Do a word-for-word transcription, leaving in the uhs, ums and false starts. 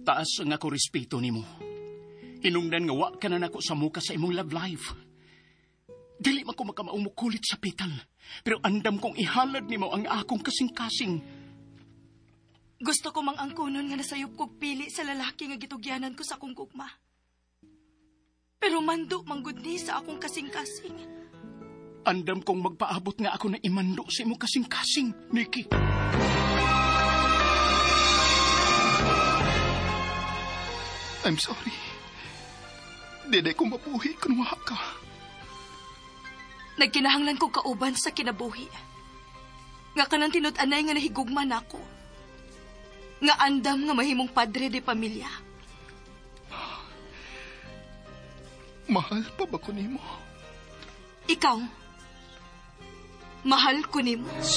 Taas ang ako respeto nimo. Hinungdan nga wa ka na nako sa muka sa imong love life. Dili man ko makamaumukulit sa pital, pero andam kong ihalad nimo ang akong kasing-kasing. Gusto ko mang angkunon nga nasayop kog pili sa lalaki nga gitugyanan ko sa akong gugma. Pero mando manggod ni sa akong kasing-kasing. Andam kong magpaabot nga ako na imando sa imong kasing-kasing, Nikki. I'm sorry. Dede ko mabuhi kung wala ka. Nagkinahanglan ko kauban sa kinabuhi. Nga kanang tinud-anay nga nahigugman ako. Nga andam nga mahimong padre de pamilya. Mahal pa ba ko nimo? Ikaw, mahal ko nimo.